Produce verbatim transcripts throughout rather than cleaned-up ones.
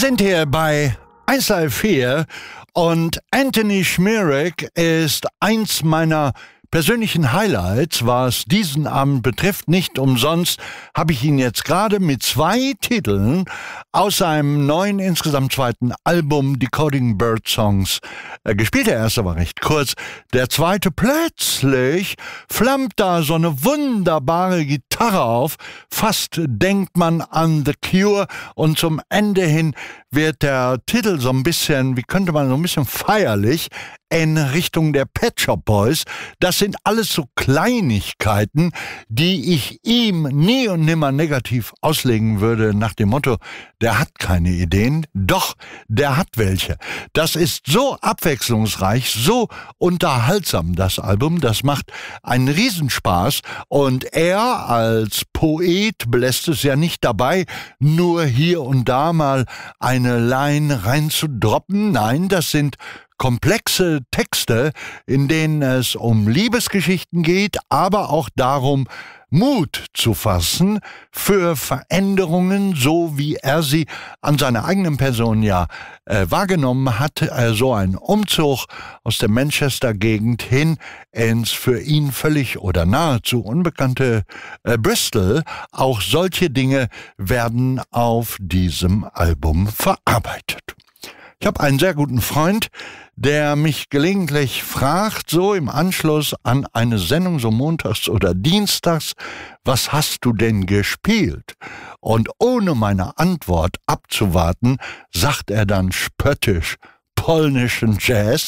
sind hier bei eins Live vier und Anthony Szmierek ist eins meiner persönlichen Highlights, was diesen Abend betrifft. Nicht umsonst habe ich ihn jetzt gerade mit zwei Titeln aus seinem neuen, insgesamt zweiten Album Decoding Bird Songs äh, gespielt. Der erste war recht kurz, der zweite plötzlich flammt da so eine wunderbare Gitarre auf. Fast denkt man an The Cure und zum Ende hin wird der Titel so ein bisschen, wie könnte man so ein bisschen feierlich in Richtung der Pet Shop Boys. Das sind alles so Kleinigkeiten, die ich ihm nie und nimmer negativ auslegen würde nach dem Motto, der hat keine Ideen. Doch, der hat welche. Das ist so abwechslungsreich, so unterhaltsam, das Album. Das macht einen Riesenspaß und er als Poet belässt es ja nicht dabei, nur hier und da mal eine Line reinzudroppen. Nein, das sind komplexe Texte, in denen es um Liebesgeschichten geht, aber auch darum, Mut zu fassen für Veränderungen, so wie er sie an seiner eigenen Person ja äh, wahrgenommen hat. Äh, so ein Umzug aus der Manchester-Gegend hin ins für ihn völlig oder nahezu unbekannte äh, Bristol. Auch solche Dinge werden auf diesem Album verarbeitet. Ich habe einen sehr guten Freund, der mich gelegentlich fragt, so im Anschluss an eine Sendung, so montags oder dienstags, was hast du denn gespielt? Und ohne meine Antwort abzuwarten, sagt er dann spöttisch, polnischen Jazz.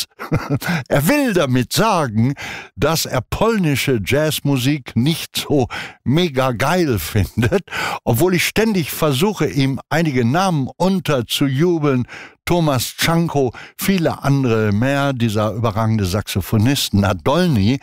Er will damit sagen, dass er polnische Jazzmusik nicht so mega geil findet, obwohl ich ständig versuche, ihm einige Namen unterzujubeln. Thomas Tschanko, viele andere mehr, dieser überragende Saxophonist Nadolny,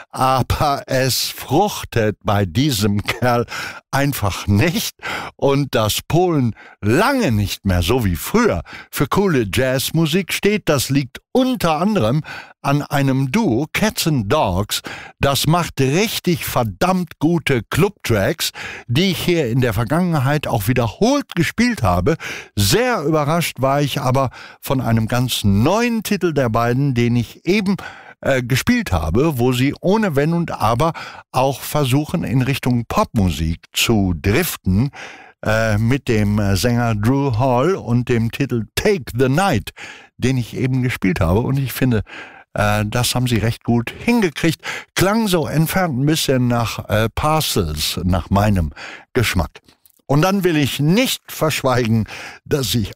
aber es fruchtet bei diesem Kerl einfach nicht und dass Polen lange nicht mehr so wie früher für coole Jazzmusik steht, das liegt unter anderem an einem Duo, Cats and Dogs, das macht richtig verdammt gute Clubtracks, die ich hier in der Vergangenheit auch wiederholt gespielt habe. Sehr überrascht war ich aber von einem ganz neuen Titel der beiden, den ich eben äh, gespielt habe, wo sie ohne Wenn und Aber auch versuchen, in Richtung Popmusik zu driften, äh, mit dem Sänger Drew Hall und dem Titel Take the Night, den ich eben gespielt habe. Und ich finde, äh, das haben sie recht gut hingekriegt. Klang so entfernt ein bisschen nach äh, Parcels, nach meinem Geschmack. Und dann will ich nicht verschweigen, dass ich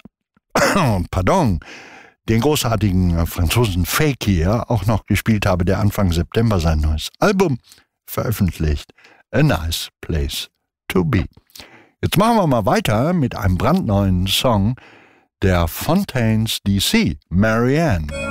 pardon, den großartigen Franzosen Fake hier auch noch gespielt habe, der Anfang September sein neues Album veröffentlicht. A Nice Place to Be. Jetzt machen wir mal weiter mit einem brandneuen Song der Fontaines D C, Marianne.